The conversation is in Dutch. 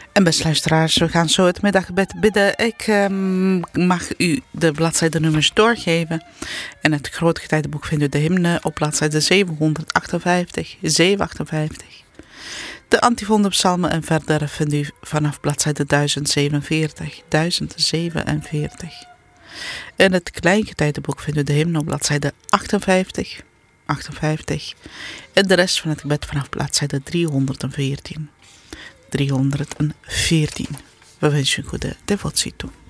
En beste luisteraars, we gaan zo het middaggebed bidden. Ik mag u de bladzijdenummers doorgeven. En het grote getijdenboek vindt u de hymne op bladzijde 758, 758. De antifondenpsalmen en verder vindt u vanaf bladzijde 1047, 1047. In het kleingetijdenboek vindt u de hymne op bladzijde 58, 58. En de rest van het gebed vanaf bladzijde 314. 314. We wensen u een goede devotie toe.